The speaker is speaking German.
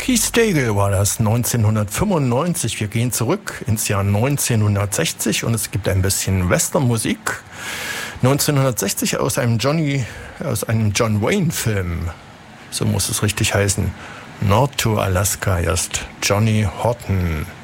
Keith Stegall war das 1995. Wir gehen zurück ins Jahr 1960 und es gibt ein bisschen Westernmusik. 1960 aus einem John Wayne-Film. So muss es richtig heißen. Nord to Alaska, erst Johnny Horton.